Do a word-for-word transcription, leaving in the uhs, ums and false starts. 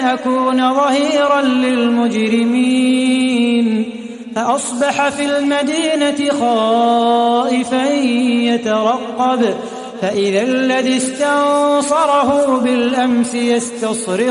أكون ظهيرا للمجرمين فأصبح في المدينة خائفا يترقب فإذا الذي استنصره بالأمس يستصرخ